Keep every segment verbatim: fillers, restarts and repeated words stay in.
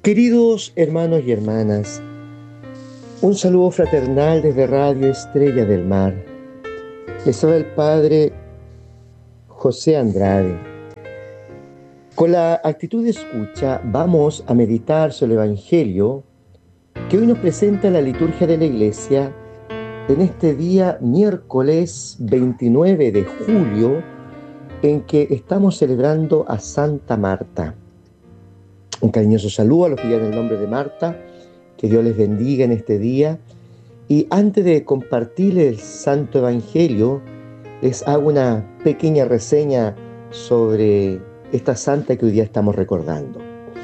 Queridos hermanos y hermanas, un saludo fraternal desde Radio Estrella del Mar. Les habla el Padre José Andrade. Con la actitud de escucha vamos a meditar sobre el Evangelio que hoy nos presenta la liturgia de la Iglesia en este día miércoles veintinueve de julio, en que estamos celebrando a Santa Marta. Un cariñoso saludo a los que llevan el nombre de Marta, que Dios les bendiga en este día. Y antes de compartirles el Santo Evangelio, les hago una pequeña reseña sobre esta santa que hoy día estamos recordando.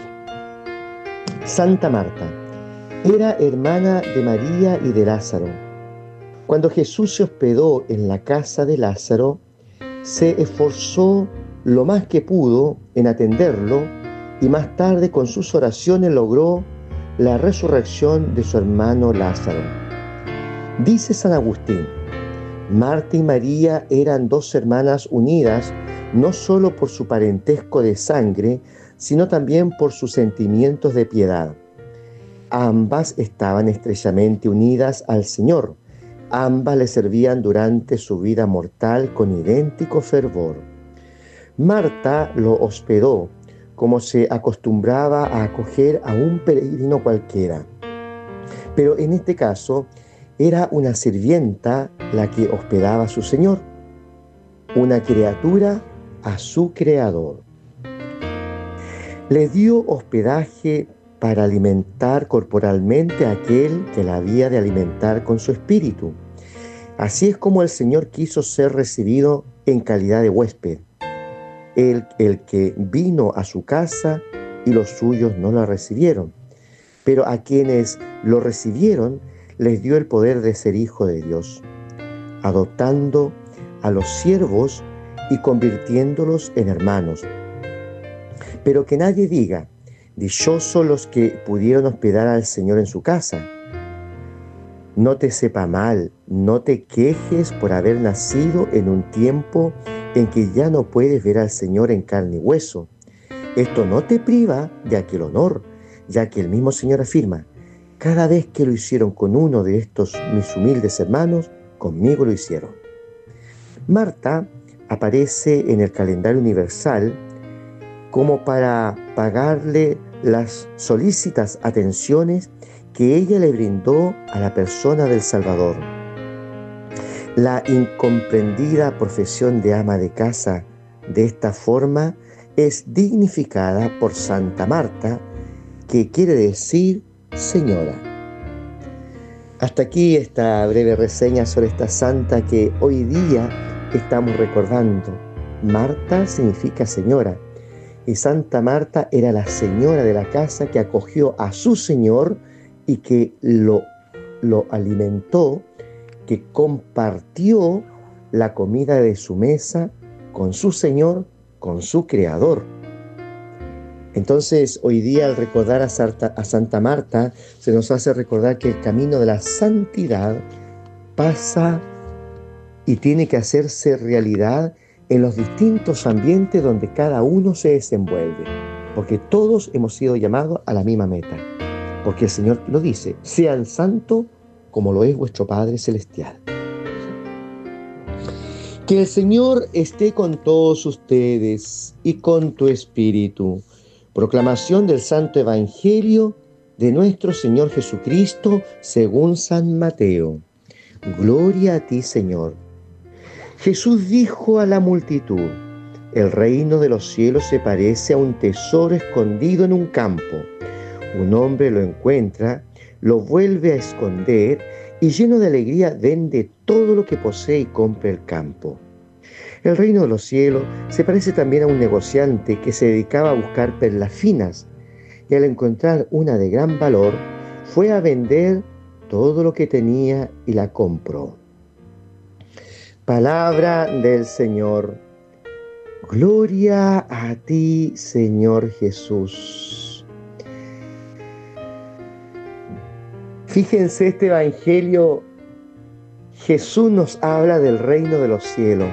Santa Marta era hermana de María y de Lázaro. Cuando Jesús se hospedó en la casa de Lázaro, se esforzó lo más que pudo en atenderlo, y más tarde con sus oraciones logró la resurrección de su hermano Lázaro. Dice San Agustín: Marta y María eran dos hermanas unidas no solo por su parentesco de sangre, sino también por sus sentimientos de piedad. Ambas estaban estrechamente unidas al Señor. Ambas le servían durante su vida mortal con idéntico fervor. Marta lo hospedó como se acostumbraba a acoger a un peregrino cualquiera. Pero en este caso era una sirvienta la que hospedaba a su Señor, una criatura a su Creador. Le dio hospedaje para alimentar corporalmente a aquel que la había de alimentar con su espíritu. Así es como el Señor quiso ser recibido en calidad de huésped. El, el que vino a su casa y los suyos no la recibieron. Pero a quienes lo recibieron les dio el poder de ser hijo de Dios, adoptando a los siervos y convirtiéndolos en hermanos. Pero que nadie diga: dichosos los que pudieron hospedar al Señor en su casa. No te sepa mal, no te quejes por haber nacido en un tiempo en que ya no puedes ver al Señor en carne y hueso. Esto no te priva de aquel honor, ya que el mismo Señor afirma: cada vez que lo hicieron con uno de estos mis humildes hermanos, conmigo lo hicieron. Marta aparece en el calendario universal como para pagarle las solícitas atenciones que ella le brindó a la persona del Salvador. La incomprendida profesión de ama de casa de esta forma es dignificada por Santa Marta, que quiere decir señora. Hasta aquí esta breve reseña sobre esta santa que hoy día estamos recordando. Marta significa señora, y Santa Marta era la señora de la casa que acogió a su Señor y que lo, lo alimentó, que compartió la comida de su mesa con su Señor, con su Creador. Entonces, hoy día, al recordar a Santa, a Santa Marta, se nos hace recordar que el camino de la santidad pasa y tiene que hacerse realidad en los distintos ambientes donde cada uno se desenvuelve, porque todos hemos sido llamados a la misma meta, porque el Señor lo dice: sean santos como lo es vuestro Padre Celestial. Que el Señor esté con todos ustedes y con tu espíritu. Proclamación del Santo Evangelio de nuestro Señor Jesucristo según San Mateo. Gloria a ti, Señor. Jesús dijo a la multitud: el reino de los cielos se parece a un tesoro escondido en un campo. Un hombre lo encuentra, lo vuelve a esconder y lleno de alegría vende todo lo que posee y compra el campo. El reino de los cielos se parece también a un negociante que se dedicaba a buscar perlas finas y al encontrar una de gran valor fue a vender todo lo que tenía y la compró. Palabra del Señor. Gloria a ti, Señor Jesús. Fíjense, este Evangelio, Jesús nos habla del reino de los cielos.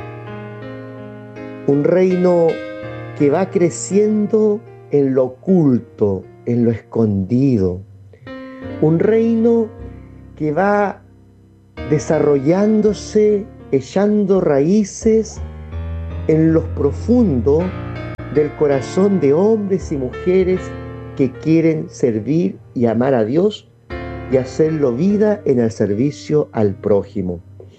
Un reino que va creciendo en lo oculto, en lo escondido. Un reino que va desarrollándose, echando raíces en lo profundo del corazón de hombres y mujeres que quieren servir y amar a Dios y hacerlo vida en el servicio al prójimo.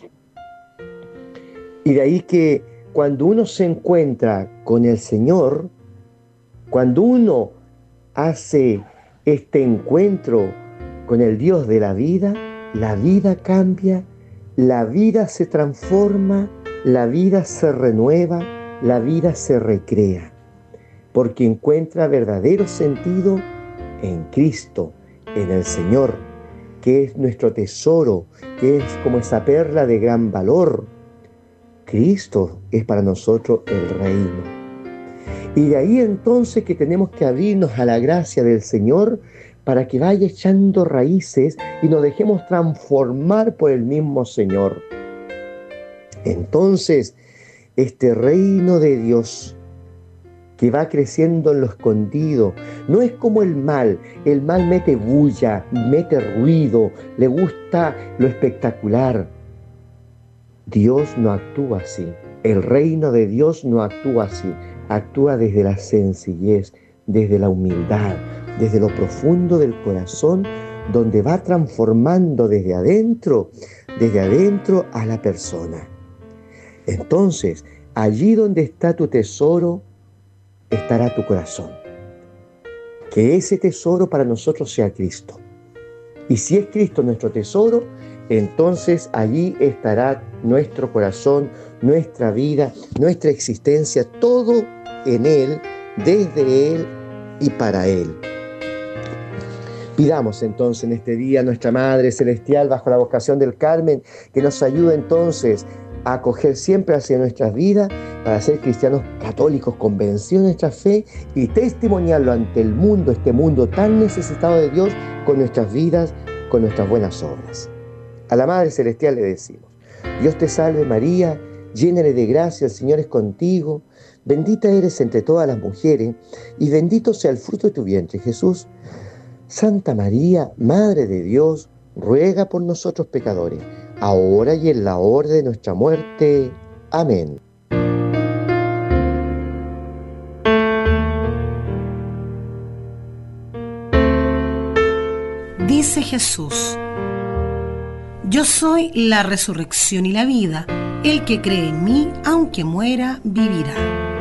Y de ahí que cuando uno se encuentra con el Señor, cuando uno hace este encuentro con el Dios de la vida, la vida cambia, la vida se transforma, la vida se renueva, la vida se recrea, porque encuentra verdadero sentido en Cristo, en el Señor, que es nuestro tesoro, que es como esa perla de gran valor. Cristo es para nosotros el reino. Y de ahí entonces que tenemos que abrirnos a la gracia del Señor para que vaya echando raíces y nos dejemos transformar por el mismo Señor. Entonces, este reino de Dios que va creciendo en lo escondido, no es como el mal. El mal mete bulla, mete ruido, le gusta lo espectacular. Dios no actúa así. El reino de Dios no actúa así. Actúa desde la sencillez, desde la humildad, desde lo profundo del corazón, donde va transformando desde adentro, desde adentro a la persona. Entonces, allí donde está tu tesoro, estará tu corazón. Que ese tesoro para nosotros sea Cristo. Y si es Cristo nuestro tesoro, entonces allí estará nuestro corazón, nuestra vida, nuestra existencia, todo en Él, desde Él y para Él. Pidamos entonces en este día a nuestra Madre Celestial, bajo la vocación del Carmen, que nos ayude entonces a acoger siempre hacia nuestras vidas para ser cristianos católicos convencidos de nuestra fe y testimoniarlo ante el mundo, este mundo tan necesitado de Dios, con nuestras vidas, con nuestras buenas obras. A la Madre Celestial le decimos: Dios te salve María, llena eres de gracia, el Señor es contigo, bendita eres entre todas las mujeres y bendito sea el fruto de tu vientre, Jesús. Santa María, Madre de Dios, ruega por nosotros pecadores, ahora y en la hora de nuestra muerte. Amén. Dice Jesús: yo soy la resurrección y la vida. El que cree en mí, aunque muera, vivirá.